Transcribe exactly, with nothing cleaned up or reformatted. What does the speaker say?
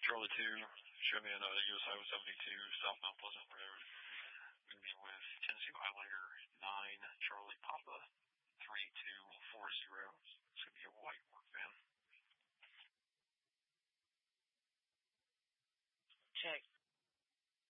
Charlie two, show me on uh, U S Highway seventy-two, South Mount Pleasant Road. Moving with Tennessee Highlander nine, Charlie Papa three two four zero. It's going to be a white work van. Check.